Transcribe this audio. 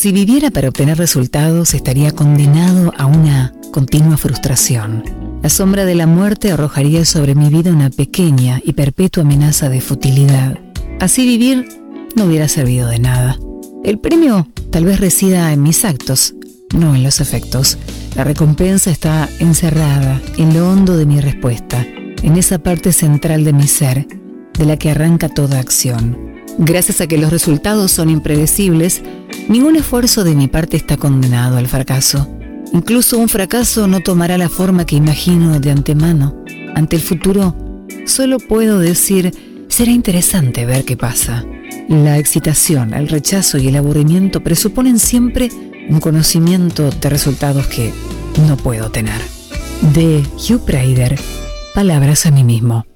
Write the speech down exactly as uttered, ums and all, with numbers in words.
Si viviera para obtener resultados, estaría condenado a una continua frustración. La sombra de la muerte arrojaría sobre mi vida una pequeña y perpetua amenaza de futilidad. Así vivir no hubiera servido de nada. El premio tal vez resida en mis actos, no en los efectos. La recompensa está encerrada en lo hondo de mi respuesta, en esa parte central de mi ser, de la que arranca toda acción. Gracias a que los resultados son impredecibles, ningún esfuerzo de mi parte está condenado al fracaso. Incluso un fracaso no tomará la forma que imagino de antemano. Ante el futuro, solo puedo decir, será interesante ver qué pasa. La excitación, el rechazo y el aburrimiento presuponen siempre un conocimiento de resultados que no puedo tener. De Hugh Prader, Palabras a mí mismo.